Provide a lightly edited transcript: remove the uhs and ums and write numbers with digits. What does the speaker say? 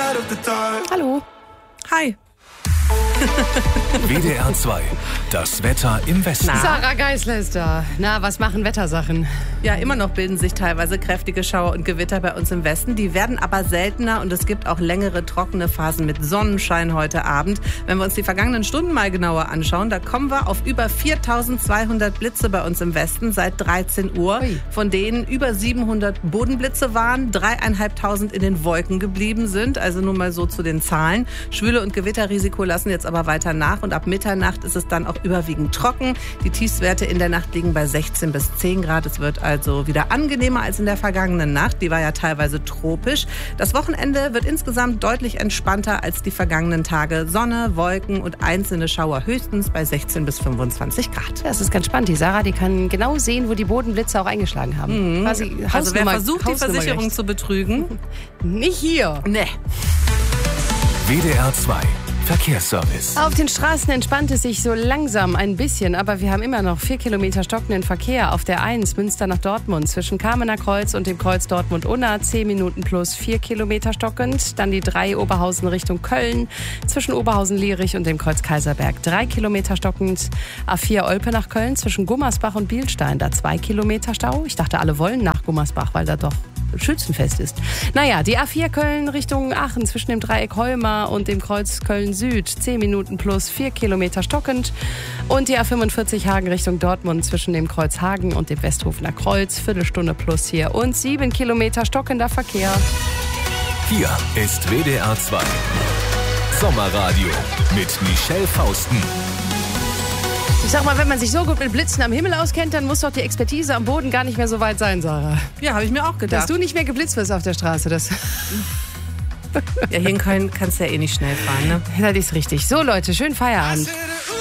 Hallo. Hi. WDR 2, das Wetter im Westen. Sarah Geisler ist da. Na, was machen Wettersachen? Ja, immer noch bilden sich teilweise kräftige Schauer und Gewitter bei uns im Westen. Die werden aber seltener und es gibt auch längere trockene Phasen mit Sonnenschein heute Abend. Wenn wir uns die vergangenen Stunden mal genauer anschauen, da kommen wir auf über 4.200 Blitze bei uns im Westen seit 13 Uhr. Ui. Von denen über 700 Bodenblitze waren, 3.500 in den Wolken geblieben sind. Also nur mal so zu den Zahlen. Schwüle und Gewitterrisiko lassen jetzt aber weiter nach und ab Mitternacht ist es dann auch überwiegend trocken. Die Tiefstwerte in der Nacht liegen bei 16 bis 10 Grad. Es wird also wieder angenehmer als in der vergangenen Nacht. Die war ja teilweise tropisch. Das Wochenende wird insgesamt deutlich entspannter als die vergangenen Tage. Sonne, Wolken und einzelne Schauer höchstens bei 16 bis 25 Grad. Ja, das ist ganz spannend. Die Sarah, die kann genau sehen, wo die Bodenblitze auch eingeschlagen haben. Quasi Also wer versucht, die Hausnummer Versicherung gerecht. zu betrügen? Nicht hier. Nee. WDR 2, Verkehrsservice. Auf den Straßen entspannt es sich so langsam ein bisschen, aber wir haben immer noch 4 Kilometer stockenden Verkehr auf der 1 Münster nach Dortmund zwischen Kamener Kreuz und dem Kreuz Dortmund-Unna, 10 Minuten plus 4 Kilometer stockend. Dann die 3 Oberhausen Richtung Köln zwischen Oberhausen-Lierich und dem Kreuz Kaiserberg, 3 Kilometer stockend. A4 Olpe nach Köln zwischen Gummersbach und Bielstein, da 2 Kilometer Stau. Ich dachte, alle wollen nach Gummersbach, weil da doch Schützenfest ist. Naja, die A4 Köln Richtung Aachen zwischen dem Dreieck Heumar und dem Kreuz Köln-Süd, 10 Minuten plus 4 Kilometer stockend. Und die A45 Hagen Richtung Dortmund zwischen dem Kreuz Hagen und dem Westhofener Kreuz, Viertelstunde plus hier und 7 Kilometer stockender Verkehr. Hier ist WDR 2, Sommerradio mit Michelle Fausten. Ich sag mal, wenn man sich so gut mit Blitzen am Himmel auskennt, dann muss doch die Expertise am Boden gar nicht mehr so weit sein, Sarah. Ja, habe ich mir auch Dass gedacht. du nicht mehr geblitzt wirst auf der Straße, das Ja, hier in Köln kannst du ja eh nicht schnell fahren, ne? ist richtig. So Leute, schönen Feierabend.